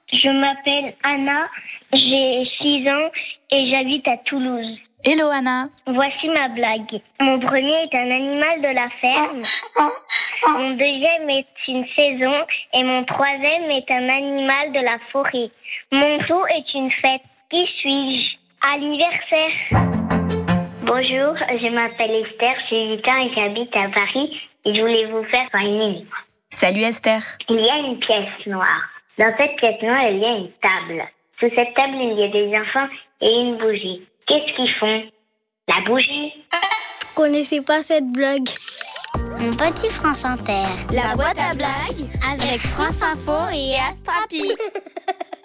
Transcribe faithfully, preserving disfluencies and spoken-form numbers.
Je m'appelle Anna, j'ai six ans et j'habite à Toulouse. Hello Anna. Voici ma blague. Mon premier est un animal de la ferme. Mon deuxième est une saison et mon troisième est un animal de la forêt. Mon tout est une fête. Qui suis-je? Anniversaire. Bonjour, je m'appelle Esther, j'ai huit ans et j'habite à Paris et je voulais vous faire un énigme. Salut Esther. Il y a une pièce noire. Dans cette pièce noire, il y a une table. Sous cette table, il y a des enfants et une bougie. Qu'est-ce qu'ils font? La bougie. Je connaissais pas cette blague. Mon petit France Inter. La boîte à blagues avec France Info et Astrapi.